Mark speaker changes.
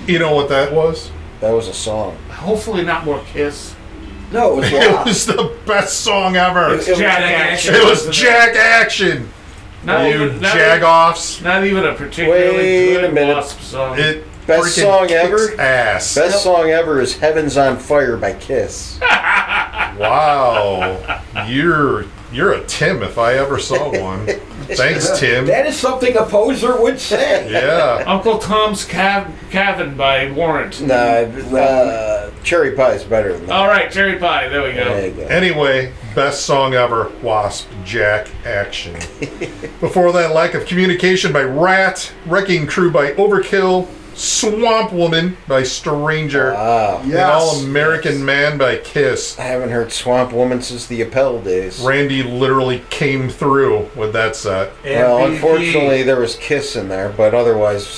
Speaker 1: You know what that was?
Speaker 2: That was a song.
Speaker 3: Hopefully not more Kiss.
Speaker 2: No, it was
Speaker 1: It
Speaker 2: Wasp.
Speaker 1: was the best song ever.
Speaker 2: It was
Speaker 3: Jack
Speaker 4: Jack
Speaker 3: Action.
Speaker 1: It was Jack Action.
Speaker 3: Not
Speaker 1: You
Speaker 3: even, not,
Speaker 1: jag-offs.
Speaker 3: not even a particularly
Speaker 2: Wait a
Speaker 3: good
Speaker 2: minute.
Speaker 3: Wasp song.
Speaker 1: It
Speaker 2: Best
Speaker 1: freaking
Speaker 2: song
Speaker 1: kicks
Speaker 2: ever?
Speaker 1: ass.
Speaker 2: Best song ever is Heaven's on Fire by Kiss.
Speaker 1: Wow. You're a Tim if I ever saw one. Thanks, Tim.
Speaker 5: That is something a poser would say.
Speaker 1: Yeah.
Speaker 3: Uncle Tom's Cabin by Warrant.
Speaker 2: Nah, Cherry Pie's better than that.
Speaker 3: All right, Cherry Pie. There we go.
Speaker 2: There you go.
Speaker 1: Anyway, best song ever, Wasp, Jack Action. Before that, Lack of Communication by Rat, Wrecking Crew by Overkill, Swamp Woman by Stranger,
Speaker 2: Wow.
Speaker 1: and All American Man by Kiss.
Speaker 2: I haven't heard Swamp Woman since the Appel days.
Speaker 1: Randy literally came through with that set.
Speaker 2: Well,
Speaker 3: MVP.
Speaker 2: unfortunately, there was Kiss in there, but otherwise,